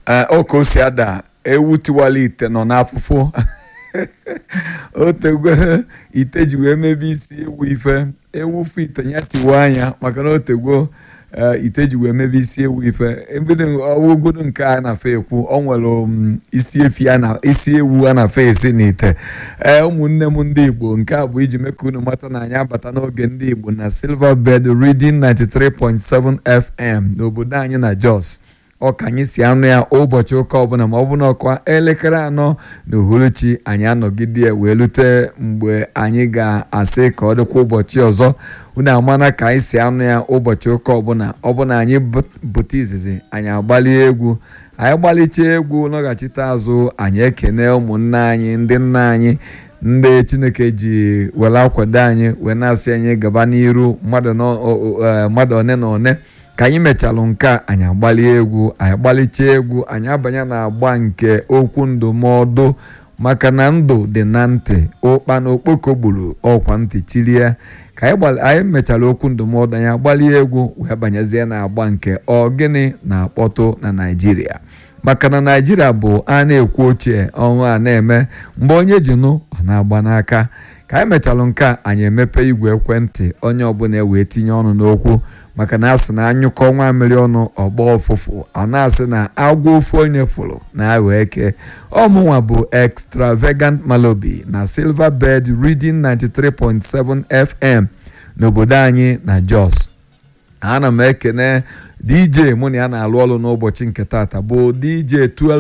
Oke osi ada ewu tiwala ite nọ n'afụfụ otegwe ite ji wee mebe isi ewu ife ewufu ite ya tiwe anya maka na otegwo ite ji wee mebe isi ewu ife ebido ọwụgodo nke a na-afe ekwu ọ nwere isi ewu a na-afe esi n'ite. Ụmụnne m ndị Igbo, nke a bụ iji mee ka unu mata na anyị abata n'oge ndị Igbo na Silverbird Reading 93.7 FM n'obodo anyị na Jos. Ọ ka anyị si anụ ya ụbọchị ụka ọbụla ma ọ bụ n'ọkwa elekere 4 n'uhuruchi anyị anọgide wee lute mgbe anyị ga-asị ka ọ dịkwa ụbọchị ọzọ. Unu amana ka anyị si anụ ya ụbọchị ụka ọbụla anyị bute izizi anyị agbalie egwu, anyị gbalichaa egwu nọghachite azụ anyị ekene ụmụnne anyị, ndị nna anyị, ndị Chineke ji were akwado anyị wee na-asị anyị gaba n'iru mmadụ one na one. Ka anyị mechalụ nke anyị agbalie egwu, anyị gbalichaa egwu anyị abanye na-agba nke okwu ndụmọdụ maka na ndụ dị na ntị, ụkpa na okpoko gburu ọkwa ntị chilie. Ka anyị mechara okwu ndụmọdụ anyị agbalie egwu wee banyezie na-agba nke ogene na-akpọtụ na Naịjirịa, maka na Naịjirịa bụ a na-ekwu ochie ọnwụ a na-eme mgbe onye ji nụ ọ na-agba n'aka. Ka anyị mechalụ nke anyị emepe igwe ekwentị onye ọbụla wee tinye ọnụ n'okwu, maka na asị na anyụkọ nwa mmiri ọnụ ọgba ọfụfụ, ọ na-asị na agwọ ofu onye fụrụ na aghọ eke. Ọmụnwa bụ Extravagant Malobi na Silverbird Reading 93.7 FM n'obodo anyị na Jos. Ana m ekene DJ mụ na ya na-alụ ọrụ n'ụbọchị nke tata bụ DJ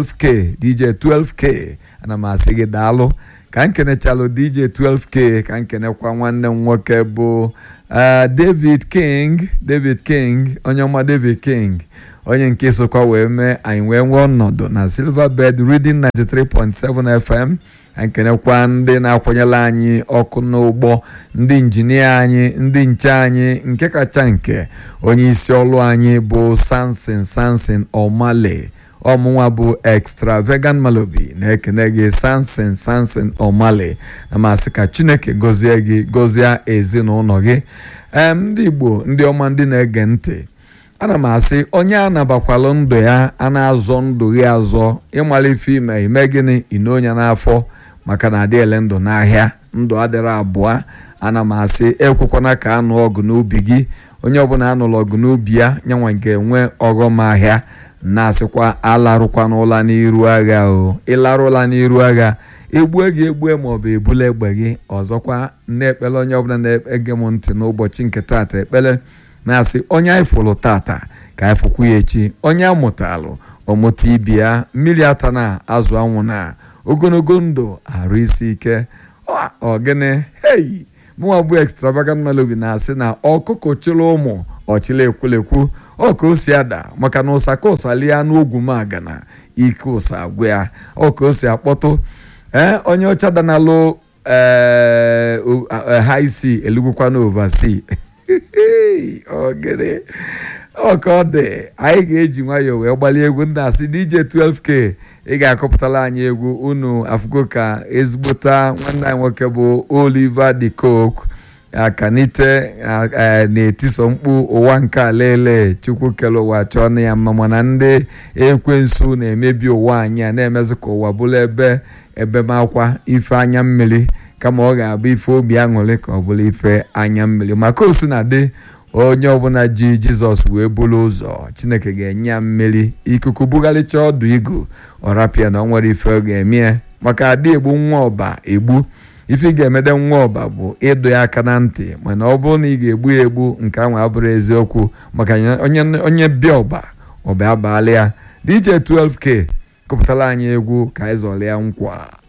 12K. Ana m asị gị daalụ. Ka nkenechalụ DJ 12K ka nkenekwa nwanne m nwoke bụ David King, onye ọma David King, onye nke sokwa wee mee anyị wee nwee ọnọdụ na Silverbird Reading 93.7 FM. Nkenekwa ndị na-akwanyela anyị ọkụ n'ụgbọ, ndị injinia anyị, ndị nche anyị, nke kacha nke onye isi ọrụ anyị bụ Samson Omale. Ọmụnwa bụ Extravagant Malobi na-ekene gị Samson Omale, na masị ka Chineke gọzie gị, gọzie ezinụlọ gị. Ndị Igbo ndị ọma ndị na-ege ntị, ana m asị onye anabakwalụ ndụ ya a na-azọ ndụ gị azọ, ịmara ife ime gịnị ino onye n'afọ, maka na adị ele ndụ n'ahịa, ndụ adịrị abụọ. Ana m asị ekwekwana ka anụ ọgụ n'ubi gị, onye ọbụla anụrụ ọgụ n'ubi ya nyanwa ga-enwe ọghọm ahịa. Na-asịkwa alarụkwa n'ụla n'iru agha o, ịlarụla n'iru agha egbue gị egbue maọbụ ebula egbe gị. Ọzọkwa na-ekpele onye ọbụla na-ege m ntị n'ụbọchị nke tata ekpele na-asị onye anyị fụrụ tata ka anyị fụkwu ya echi, onye amụtalụ ọmụta ibi ya, mmiri ata na azụ anwụ na ogologo ndụ arụ isi ike. Ogene hei mụnwa bụ Extravagant Malobi na-asị na ọkụkọ chịrị ụmụ ọchịla ekwulekwu ọka o si ada, maka na ụsa ka ụsa lie n'ogwu magana ike ụsa agwa ya ọka o si akpọtụ. Onye ọcha danalụ high sea elugwukwa n'ovasi ogene ọka ọ dị. Anyị ga-eji nwayọọ wee gbalie egwu. Ndị asị DJ 12K ị ga-akọpụtara anyị egwu unu afụgo ka ezigbota nwanne anyị nwoke bụ Oliver De Coque akanite na-etiso mkpu ụwa nke alele Chukwu kele ụwa chọọ na ya mma, mana ndị ekwensu na-emebi ụwa anyị a na-emezi ka ụwa bụrụ ebe makwa ife anya mmiri, kama ọ ga-abụ ife obi aṅụrị ka ọ bụrụ ife anya mmiri. Maka o si na dị onye ọbụla ji Jizọs wee bụrụ ụzọ, Chineke ga-enye ya mmeri. Ikuku bugharịcha ọdụ igu ọrapịa na ọ nwere ife ọ ga-eme, maka adị egbu nwa ọba egbu. Ife ị ga-emede nwa ọba bụ ịdụ ya aka na ntị, mana ọ bụrụ na ị ga-egbu ya egbu nke ahụ abụrụ eziokwu, maka onye bịa ọba abalị ya. DJ 12K kụpụtara anyị egwu ka anyị zọrọ ya nkwa.